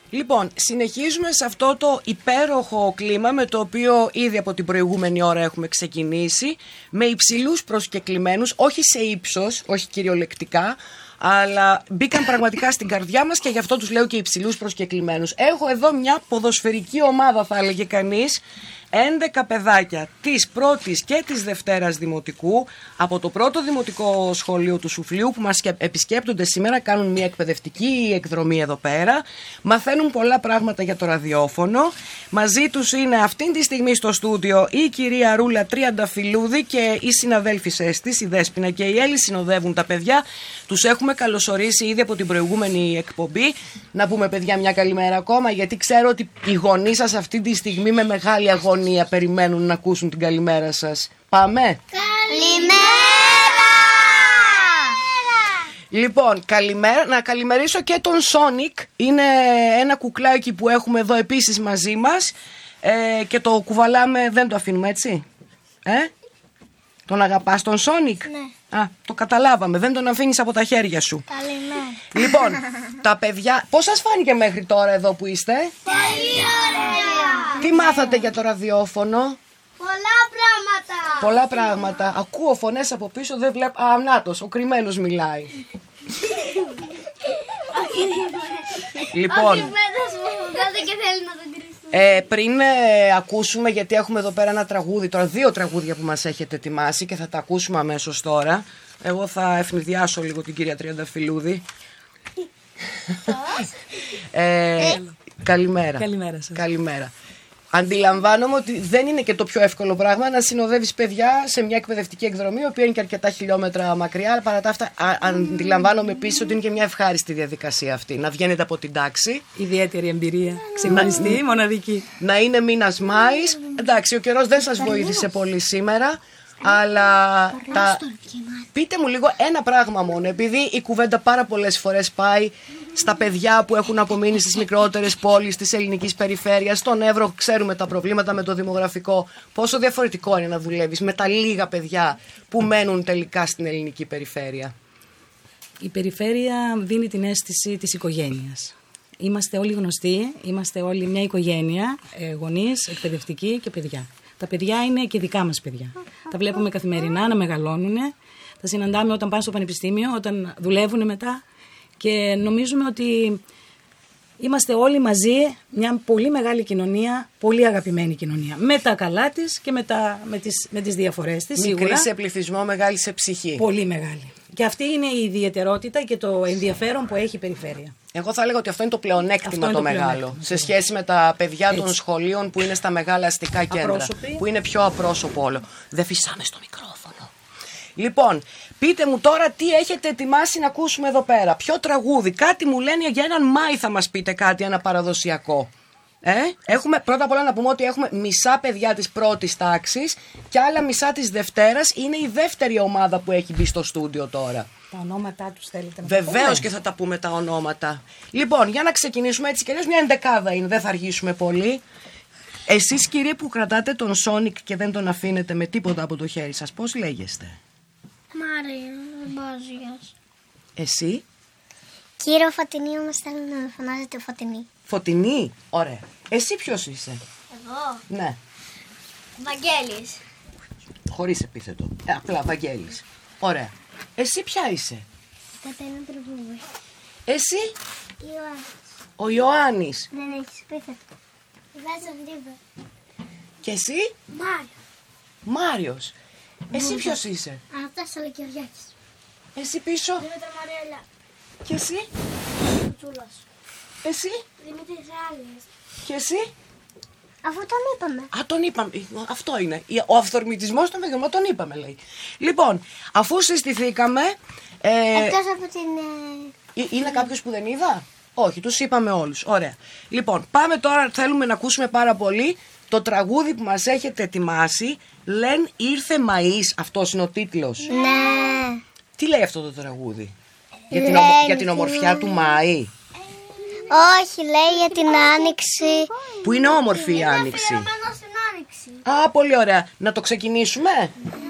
Λοιπόν, συνεχίζουμε σε αυτό το υπέροχο κλίμα με το οποίο ήδη από την προηγούμενη ώρα έχουμε ξεκινήσει, με υψηλούς προσκεκλημένους, όχι σε ύψος, όχι κυριολεκτικά, αλλά μπήκαν πραγματικά στην καρδιά μας και γι' αυτό τους λέω και υψηλούς προσκεκλημένους. Έχω εδώ μια ποδοσφαιρική ομάδα, θα έλεγε κανείς, 11 παιδάκια της πρώτης και της δευτέρας δημοτικού από το πρώτο δημοτικό σχολείο του Σουφλίου που μας επισκέπτονται σήμερα, κάνουν μια εκπαιδευτική εκδρομή εδώ πέρα, μαθαίνουν πολλά πράγματα για το ραδιόφωνο. Μαζί τους είναι αυτή τη στιγμή στο στούντιο η κυρία Ρούλα Τριανταφυλλούδη και οι συναδέλφισες της, η Δέσποινα και η Έλλη, συνοδεύουν τα παιδιά. Τους έχουμε καλωσορίσει ήδη από την προηγούμενη εκπομπή. Να πούμε, παιδιά, μια καλημέρα ακόμα, γιατί ξέρω ότι οι γονείς σας αυτή τη στιγμή με μεγάλη αγωνία περιμένουν να ακούσουν την καλημέρα σας. Πάμε! Καλημέρα! Λοιπόν, να καλημερίσω και τον Sonic. Είναι ένα κουκλάκι που έχουμε εδώ επίσης μαζί μας και το κουβαλάμε, δεν το αφήνουμε, έτσι. Τον αγαπάς τον Sonic? Ναι. Α, το καταλάβαμε, δεν τον αφήνεις από τα χέρια σου. Καλημέρα. Λοιπόν, τα παιδιά, πώς σας φάνηκε μέχρι τώρα εδώ που είστε? Πολύ ωραία. Τι μάθατε για το ραδιόφωνο? Πολλά πράγματα. Πολλά πράγματα. Ακούω φωνές από πίσω, δεν βλέπω. Α, νάτος, ο κρυμμένος μιλάει. Λοιπόν, και θέλει να τον κρίσει. πριν ακούσουμε, γιατί έχουμε εδώ πέρα ένα τραγούδι, τώρα 2 τραγούδια που μας έχετε ετοιμάσει και θα τα ακούσουμε αμέσως τώρα. Εγώ θα ευνηδιάσω λίγο την κυρία Τριανταφυλλούδη. Καλημέρα. Καλημέρα σας. Καλημέρα. Αντιλαμβάνομαι ότι δεν είναι και το πιο εύκολο πράγμα να συνοδεύεις παιδιά σε μια εκπαιδευτική εκδρομή, η οποία είναι και αρκετά χιλιόμετρα μακριά, αλλά παρά τα αυτά αντιλαμβάνομαι επίσης ότι είναι και μια ευχάριστη διαδικασία αυτή, να βγαίνετε από την τάξη. Ιδιαίτερη εμπειρία, ξεχωριστή, μοναδική. Να είναι μήνας Μάης. Εντάξει, ο καιρός δεν σας βοήθησε πολύ σήμερα, αλλά πείτε μου λίγο ένα πράγμα μόνο, επειδή η κουβέντα πάρα πολλές φορές πάει στα παιδιά που έχουν απομείνει στις μικρότερες πόλεις της ελληνικής περιφέρειας. Στον Εύρο ξέρουμε τα προβλήματα με το δημογραφικό. Πόσο διαφορετικό είναι να δουλεύεις με τα λίγα παιδιά που μένουν τελικά στην ελληνική περιφέρεια? Η περιφέρεια δίνει την αίσθηση της οικογένειας. Είμαστε όλοι γνωστοί, είμαστε όλοι μια οικογένεια, γονείς, εκπαιδευτικοί και παιδιά. Τα παιδιά είναι και δικά μας παιδιά. Τα βλέπουμε καθημερινά να μεγαλώνουν, τα συναντάμε όταν πάνε στο πανεπιστήμιο, όταν δουλεύουν μετά. Και νομίζουμε ότι είμαστε όλοι μαζί μια πολύ μεγάλη κοινωνία, πολύ αγαπημένη κοινωνία. Με τα καλά της και με τις διαφορές της. Μικρή σε πληθυσμό, μεγάλη σε ψυχή. Πολύ μεγάλη. Και αυτή είναι η ιδιαιτερότητα και το ενδιαφέρον που έχει η περιφέρεια. Εγώ θα έλεγα ότι αυτό είναι το πλεονέκτημα το μεγάλο. Σε σχέση με τα παιδιά των σχολείων που είναι στα μεγάλα αστικά κέντρα. Απρόσωποι. Που είναι πιο απρόσωπο όλο. Δεν φυσάμε στο μικρόφωνο. Λοιπόν, πείτε μου τώρα τι έχετε ετοιμάσει να ακούσουμε εδώ πέρα. Ποιο τραγούδι? Κάτι μου λένε για έναν Μάη, θα μας πείτε κάτι, ένα παραδοσιακό. Έχουμε, πρώτα απ' όλα να πούμε ότι έχουμε μισά παιδιά της πρώτης τάξης και άλλα μισά της δευτέρας. Είναι η δεύτερη ομάδα που έχει μπει στο στούντιο τώρα. Τα ονόματά τους θέλετε να Βεβαίως και θα τα πούμε τα ονόματα. Λοιπόν, για να ξεκινήσουμε έτσι κι αλλιώς, μια ενδεκάδα είναι, δεν θα αργήσουμε πολύ. Εσείς, κύριε, που κρατάτε τον Sonic και δεν τον αφήνετε με τίποτα από το χέρι σας, πώς λέγεστε? Μάρια, Μπάζιας. Εσύ? Κύριο Φωτεινή, όμως θέλω να με φωνάζετε Φωτεινή. Φωτεινή, ωραία. Εσύ ποιος είσαι? Εγώ, Ναι, Βαγγέλης. χωρίς επίθετο. Απλά Βαγγέλης. Ωραία. Εσύ ποια είσαι? Κατένα Τρεβούβη. Εσύ? Ιωάννης. Ο Ιωάννης. Δεν έχεις επίθετο. Βάζω λίγο. Και εσύ? Μάριο. Μάριος. Εσύ ποιος είσαι? Αναστάσης Αλεκιωριάκης. Εσύ πίσω? Δήμητρα Μαριέλα. Και εσύ? Τσούλας. Εσύ? Δημήτρης Άλλης. Και εσύ? Αφού τον είπαμε. Α, τον είπαμε. Αυτό είναι. Ο αυθορμητισμός των παιδιών. Τον είπαμε, λέει. Λοιπόν, αφού συστηθήκαμε. Εκτός από την... Είναι κάποιος που δεν είδα? Όχι, τους είπαμε όλους. Ωραία. Λοιπόν, πάμε τώρα. Θέλουμε να ακούσουμε πάρα πολύ το τραγούδι που μας έχετε ετοιμάσει. Λεν ήρθε Μαΐς. Αυτός είναι ο τίτλος. Ναι. Τι λέει αυτό το τραγούδι? Για την ομορφιά του Μάη. Όχι, λέει για την Άνοιξη. Που είναι όμορφη η Άνοιξη. Αφιερωμένο στην Άνοιξη. Α, πολύ ωραία. Να το ξεκινήσουμε.